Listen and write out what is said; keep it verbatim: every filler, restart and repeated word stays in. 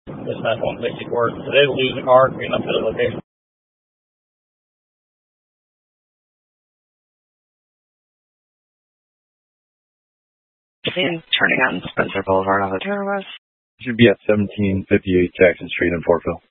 Just nine one basic work. Today we'll lose the car, getting up to the location. Turning on Spencer Boulevard on the Terra West. Should be at seventeen fifty-eight Jackson Street in Portville.